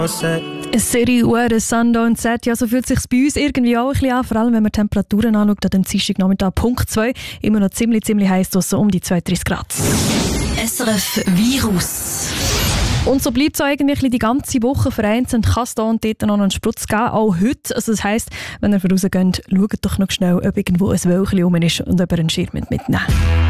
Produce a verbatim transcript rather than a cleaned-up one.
Eine Serie Uhr, Sundown Set, ja, so fühlt es sich bei uns irgendwie auch ein bisschen an, vor allem wenn man Temperaturen anschaut, an dem Dienstagnachmittag Punkt zwei, immer noch ziemlich, ziemlich heiß, so um die zweiunddreißig Grad. S R F Virus. Und so bleibt es eigentlich die ganze Woche. Vereinzelt kann es da und dort noch einen Sprutz geben, auch heute. Also das heisst, wenn ihr rausgeht, schaut doch noch schnell, ob irgendwo ein Wölkchen rum ist und ob ihr einen Schirm mitnehmen.